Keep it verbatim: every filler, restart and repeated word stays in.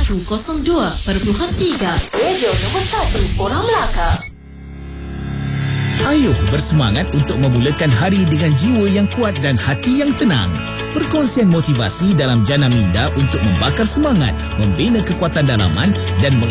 seratus dua perpuluhan tiga. Radio nombor satu Orang Melaka. Ayuh bersemangat untuk memulakan hari dengan jiwa yang kuat dan hati yang tenang. Perkongsian motivasi dalam Jana Minda untuk membakar semangat, membina kekuatan dalaman dan